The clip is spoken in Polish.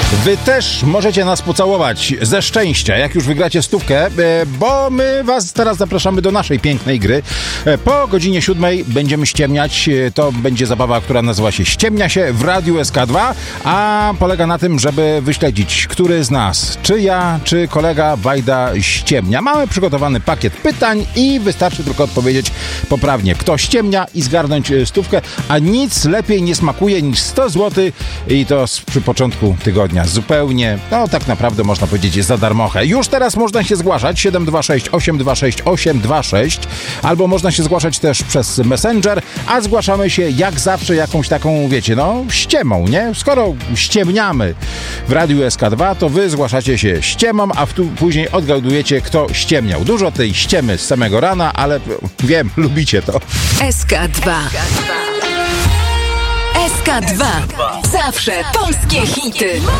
Wy też możecie nas pocałować ze szczęścia, jak już wygracie stówkę, bo my was teraz zapraszamy do naszej pięknej gry. Po godzinie 7 będziemy ściemniać. To będzie zabawa, która nazywa się Ściemnia się w Radiu SK2, a polega na tym, żeby wyśledzić, który z nas, czy ja, czy kolega Wajda ściemnia. Mamy przygotowany pakiet pytań i wystarczy tylko odpowiedzieć poprawnie, kto ściemnia i zgarnąć stówkę, a nic lepiej nie smakuje niż 100 zł i to przy początku tygodnia. Zupełnie, no tak naprawdę można powiedzieć za darmochę. Już teraz można się zgłaszać 726 826 826 albo można się zgłaszać też przez Messenger, a zgłaszamy się jak zawsze jakąś taką, wiecie, no ściemą, nie? Skoro ściemniamy w Radiu SK2, to wy zgłaszacie się ściemą, a później odgadujecie, kto ściemniał. Dużo tej ściemy z samego rana, ale wiem, lubicie to. SK2. SK2. Zawsze polskie hity.